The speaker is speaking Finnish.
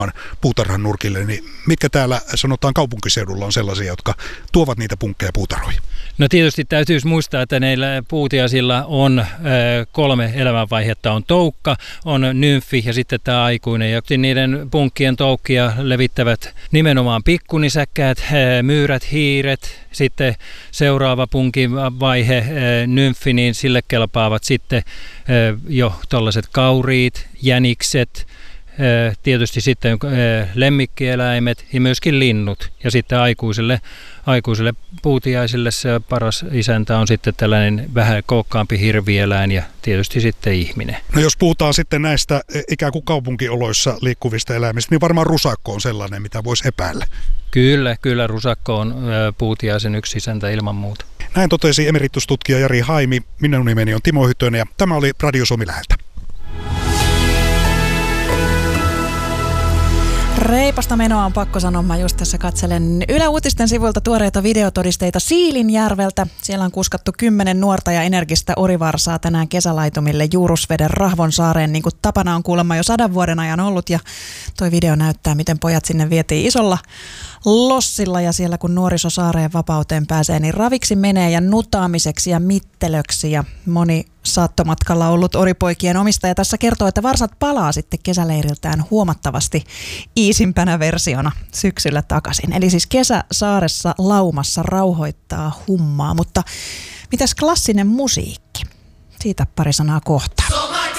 puutarhan nurkille, niin mitkä täällä sanotaan kaupunkiseudulla on sellaisia, jotka tuovat niitä punkkeja puutarhoihin? No tietysti täytyisi muistaa, että näillä puutiaisilla on 3 elämänvaihetta. On toukka, on nymfi ja sitten tämä aikuinen. Ja niiden punkkien toukkia levittävät nimenomaan pikkunisäkkäät, myyrät, hiiret. Sitten seuraava punkin vaihe, nymfi, niin sille kelpaavat sitten jo tällaiset kauriit, jänikset, tietysti sitten lemmikkieläimet ja myöskin linnut. Ja sitten aikuiselle puutiaisille se paras isäntä on sitten tällainen vähän kookkaampi hirvieläin ja tietysti sitten ihminen. No jos puhutaan sitten näistä ikään kuin kaupunkioloissa liikkuvista eläimistä, niin varmaan rusakko on sellainen, mitä voisi epäillä. Kyllä rusakko on puutiaisen yksi isäntä ilman muuta. Näin totesi emeritustutkija Jari Haimi. Minun nimeni on Timo Hytönen ja tämä oli Radio Suomi läheltä. Reipasta menoa on pakko sanoa. Mä just tässä katselen Yle Uutisten sivuilta tuoreita videotodisteita Siilinjärveltä. Siellä on kuskattu 10 nuorta ja energistä orivarsaa tänään kesälaitumille Juurusveden Rahvonsaareen, niin kuin tapana on kuulemma jo 100 vuoden ajan ollut. Ja toi video näyttää, miten pojat sinne vietiin isolla lossilla ja siellä kun nuoriso saareen vapauteen pääsee, niin raviksi menee ja nutaamiseksi ja mittelöksi. Ja moni saattomatkalla ollut oripoikien omistaja tässä kertoo, että varsat palaa sitten kesäleiriltään huomattavasti iisimpänä versiona syksyllä takaisin. Eli siis kesä saaressa laumassa rauhoittaa hummaa, mutta mitäs klassinen musiikki? Siitä pari sanaa kohta.